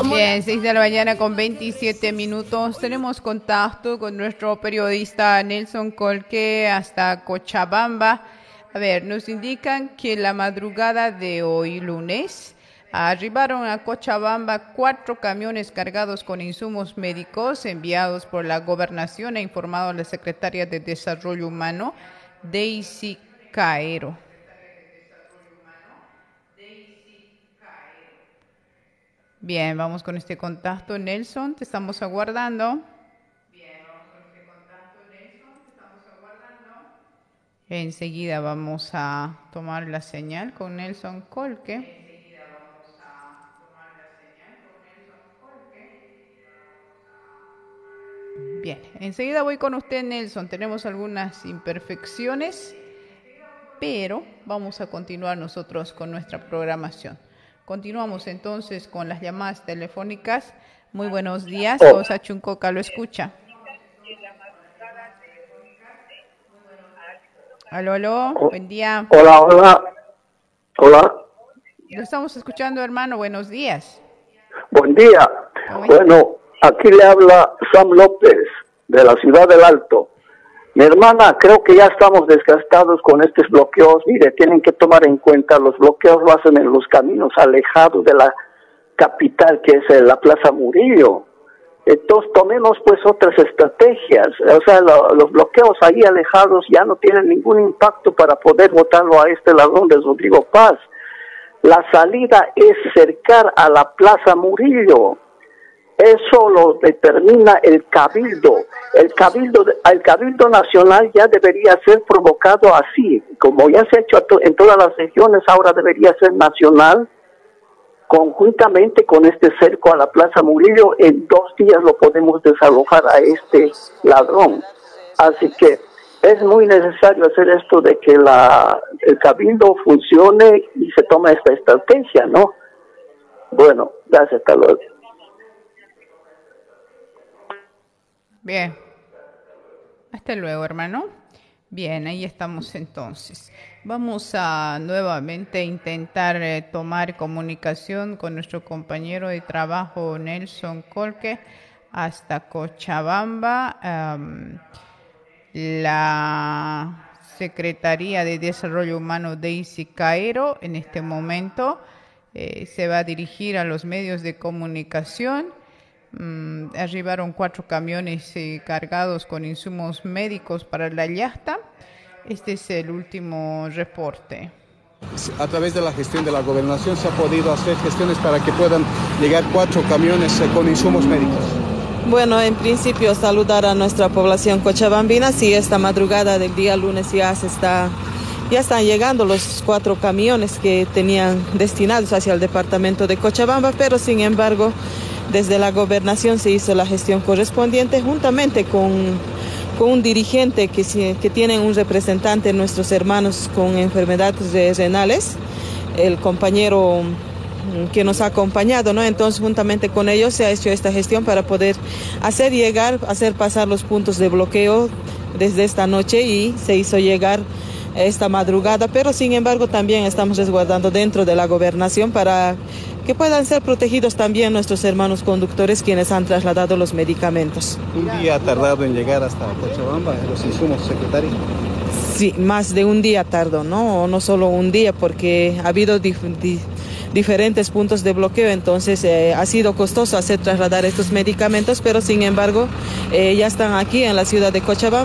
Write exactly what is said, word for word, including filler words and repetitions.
Bien, seis de la mañana con veintisiete minutos. Tenemos contacto con nuestro periodista Nelson Colque hasta Cochabamba. A ver, nos indican que la madrugada de hoy, lunes, arribaron a Cochabamba cuatro camiones cargados con insumos médicos enviados por la gobernación, ha informado la secretaria de Desarrollo Humano, Daisy Caero. Bien, vamos con este contacto, Nelson, te estamos aguardando. Bien, vamos con este contacto, Nelson, te estamos aguardando. Enseguida vamos a tomar la señal con Nelson Colque. Enseguida vamos a tomar la señal con Nelson Colque. Bien, enseguida voy con usted, Nelson. Tenemos algunas imperfecciones, pero vamos a continuar nosotros con nuestra programación. Continuamos entonces con las llamadas telefónicas. Muy buenos días, Oh. Osa Chuncoca lo escucha. Aló, aló, Oh. buen día. Hola, hola. Hola. Lo estamos escuchando, hermano, buenos días. Buen día. ¿Cómo está? Bueno, aquí le habla Sam López, de la ciudad del Alto. Mi hermana, creo que ya estamos desgastados con estos bloqueos. Mire, tienen que tomar en cuenta, los bloqueos lo hacen en los caminos alejados de la capital, que es la Plaza Murillo. Entonces, tomemos pues otras estrategias. O sea, lo, los bloqueos ahí alejados ya no tienen ningún impacto para poder votarlo a este ladrón de Rodrigo Paz. La salida es cercar a la Plaza Murillo. Eso lo determina el Cabildo. El Cabildo, el Cabildo Nacional ya debería ser provocado así. Como ya se ha hecho en todas las regiones, ahora debería ser nacional, conjuntamente con este cerco a la Plaza Murillo. En dos días lo podemos desalojar a este ladrón. Así que es muy necesario hacer esto de que la, el Cabildo funcione y se tome esta estrategia, ¿no? Bueno, gracias, hasta luego. Bien. Hasta luego, hermano. Bien, ahí estamos entonces. Vamos a nuevamente intentar eh, tomar comunicación con nuestro compañero de trabajo Nelson Colque hasta Cochabamba. Um, la Secretaría de Desarrollo Humano Daisy Caero en este momento eh, se va a dirigir a los medios de comunicación. Mm, arribaron cuatro camiones eh, cargados con insumos médicos para la Llasta. Este es el último reporte. A través de la gestión de la gobernación se ha podido hacer gestiones para que puedan llegar cuatro camiones eh, con insumos médicos. Bueno, en principio saludar a nuestra población cochabambina. Sí, esta madrugada del día lunes ya se está, ya están llegando los cuatro camiones que tenían destinados hacia el departamento de Cochabamba, pero sin embargo, desde la gobernación se hizo la gestión correspondiente juntamente con, con un dirigente que, que tienen un representante, nuestros hermanos con enfermedades renales, el compañero que nos ha acompañado, ¿no? Entonces, juntamente con ellos se ha hecho esta gestión para poder hacer llegar, hacer pasar los puntos de bloqueo desde esta noche y se hizo llegar esta madrugada, pero sin embargo también estamos resguardando dentro de la gobernación para que puedan ser protegidos también nuestros hermanos conductores quienes han trasladado los medicamentos. ¿Un día ha tardado en llegar hasta Cochabamba los insumos, secretario? Sí, más de un día tardó, ¿no? O no solo un día, porque ha habido dif di diferentes puntos de bloqueo, entonces eh, ha sido costoso hacer trasladar estos medicamentos, pero sin embargo eh, ya están aquí en la ciudad de Cochabamba.